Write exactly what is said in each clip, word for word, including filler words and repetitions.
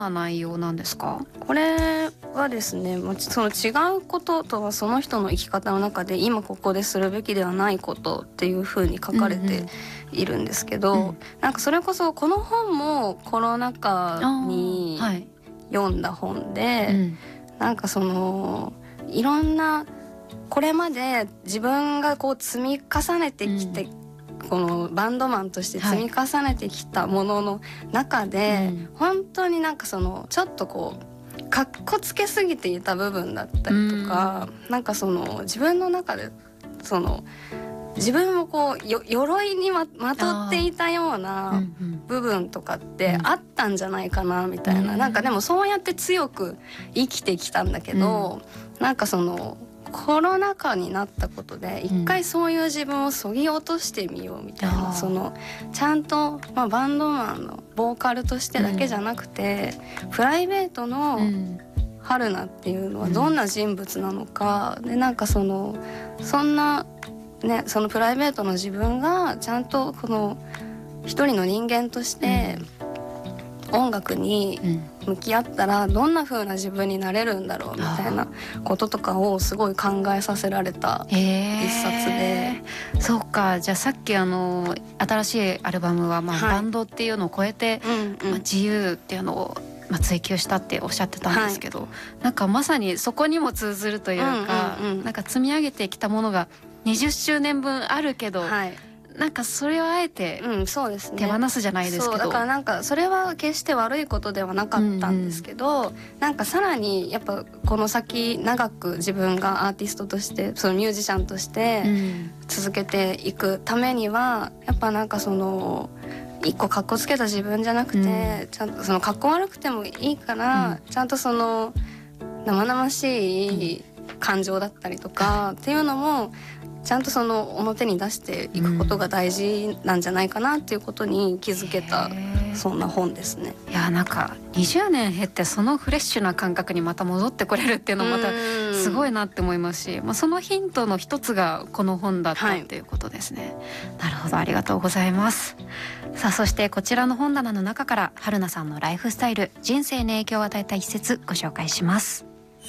な内容なんですか？ これはですね、もちその違うこととはその人の生き方の中で今ここでするべきではないことっていう風に書かれているんですけど、 うんうん、 なんかそれこそこの本もコロナ禍に読んだ本で、はい、うん、なんかそのいろんなこれまで自分がこう積み重ねてきて、うん、このバンドマンとして積み重ねてきたものの中で、はい、うん、本当になんかそのちょっとこうかっこつけすぎていた部分だったりとか、うん、なんかその自分の中でその自分をこうよ鎧に ま, まとっていたような部分とかってあったんじゃないかなみたいな、うん、なんかでもそうやって強く生きてきたんだけど、うん、なんかそのコロナ禍になったことで一回そういう自分を削ぎ落としてみようみたいな、うん、そのちゃんと、まあ、バンドマンのボーカルとしてだけじゃなくて、うん、プライベートの春菜っていうのはどんな人物なのか、うん、でなんかそのそんなね、そのプライベートの自分がちゃんとこの一人の人間として音楽に向き合ったらどんな風な自分になれるんだろうみたいなこととかをすごい考えさせられた一冊で、 えー、そうか。じゃあさっきあの新しいアルバムはまあバンドっていうのを超えて、はい、うんうん、まあ、自由っていうのをまあ、追求したっておっしゃってたんですけど、はい、なんかまさにそこにも通ずるというか、うんうんうん、なんか積み上げてきたものがにじゅっしゅうねんぶんあるけど、はい、なんかそれをあえて手放すじゃないですけど、 うん、そうですね。そうだからなんかそれは決して悪いことではなかったんですけど、うんうん、なんかさらにやっぱこの先長く自分がアーティストとしてそのミュージシャンとして続けていくためにはやっぱなんかその一個かっこつけた自分じゃなくて、うん、ちゃんとそのかっこ悪くてもいいから、うん、ちゃんとその生々しい感情だったりとかっていうのもちゃんとその表に出していくことが大事なんじゃないかなっていうことに気づけた、うん、そんな本ですね。 いやなんかにじゅうねん経ってそのフレッシュな感覚にまた戻ってこれるっていうのもまたすごいなって思いますし、まあ、そのヒントの一つがこの本だったっていうことですね、はい、なるほど、ありがとうございます。さあそしてこちらの本棚の中から春菜さんのライフスタイル、人生に影響を与えた一節ご紹介します。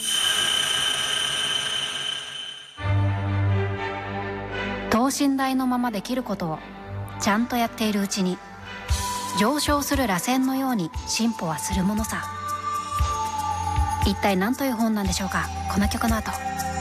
等身大のままできることをちゃんとやっているうちに上昇する螺旋のように進歩はするものさ。一体何という本なんでしょうか。この曲の後